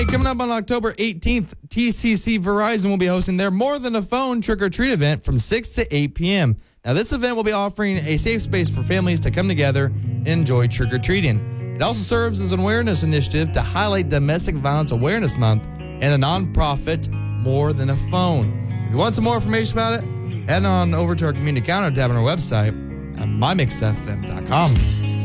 Coming up on October 18th, TCC Verizon will be hosting their More Than a Phone trick-or-treat event from 6 to 8 p.m. Now, this event will be offering a safe space for families to come together and enjoy trick-or-treating. It also serves as an awareness initiative to highlight Domestic Violence Awareness Month and a nonprofit, More Than a Phone. If you want some more information about it, head on over to our community counter tab on our website at mymixfm.com.